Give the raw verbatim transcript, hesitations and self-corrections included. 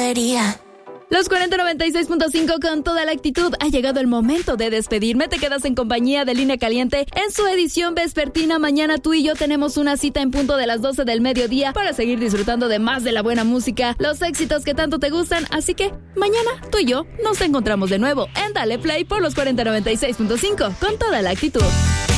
lotería. Los cuarenta noventa y seis punto cinco con toda la actitud. Ha llegado el momento de despedirme. Te quedas en compañía de Línea Caliente en su edición vespertina. Mañana tú y yo tenemos una cita en punto de las doce del mediodía para seguir disfrutando de más de la buena música, los éxitos que tanto te gustan. Así que mañana tú y yo nos encontramos de nuevo en Dale Play por los cuarenta noventa y seis punto cinco con toda la actitud.